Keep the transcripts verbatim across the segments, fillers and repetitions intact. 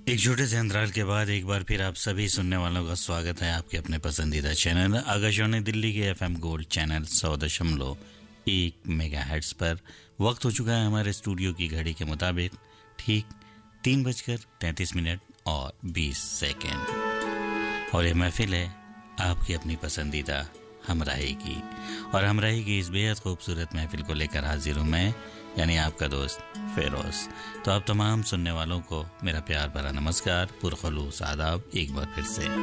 एक छोटे से अंतराल के बाद एक बार फिर आप सभी सुनने वालों का स्वागत है आपके अपने पसंदीदा चैनल आकाशवाणी दिल्ली के एफएम गोल्ड चैनल सौ दशमलव एक मेगा हेर्ट्ज पर। वक्त हो चुका है हमारे स्टूडियो की घड़ी के मुताबिक ठीक तीन बजकर तैंतीस मिनट और बीस सेकेंड और ये महफिल है आपकी अपनी पसंदीदा हमराही की। और हमराही की इस बेहद खूबसूरत महफिल को लेकर हाजिर हूँ मैं, यानी आपका दोस्त फेरोज। तो आप तमाम सुनने वालों को मेरा प्यार भरा नमस्कार, पुरखलूस आदाब एक बार फिर से।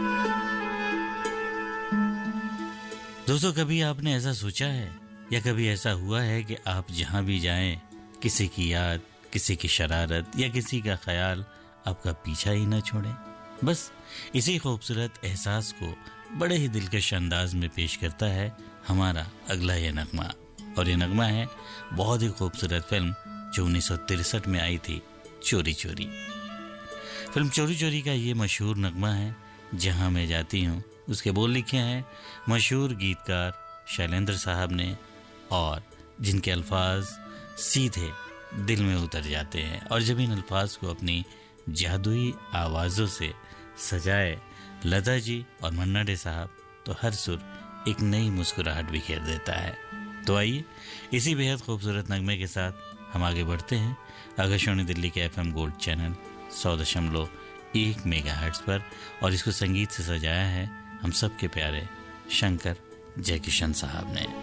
दोस्तों, कभी आपने ऐसा सोचा है या कभी ऐसा हुआ है कि आप जहां भी जाएं किसी की याद, किसी की शरारत या किसी का ख्याल आपका पीछा ही न छोड़े? बस इसी खूबसूरत एहसास को बड़े ही दिलकश अंदाज में पेश करता है हमारा अगला ये नगमा। और ये नगमा है बहुत ही खूबसूरत फिल्म जो उन्नीस सौ तिरसठ में आई थी, चोरी चोरी। फिल्म चोरी चोरी का ये मशहूर नगमा है, जहां मैं जाती हूँ। उसके बोल लिखे हैं मशहूर गीतकार शैलेंद्र साहब ने, और जिनके अल्फाज सीधे दिल में उतर जाते हैं। और जब इन अल्फाज को अपनी जादुई आवाज़ों से सजाए लता जी और मन्ना डे साहब, तो हर सुर एक नई मुस्कुराहट बिखेर देता है। तो आइए इसी बेहद खूबसूरत नगमे के साथ हम आगे बढ़ते हैं आकाशवाणी दिल्ली के एफएम गोल्ड चैनल सौ दशमलव एक मेगा हर्ट्ज पर। और इसको संगीत से सजाया है हम सबके प्यारे शंकर जयकिशन साहब ने।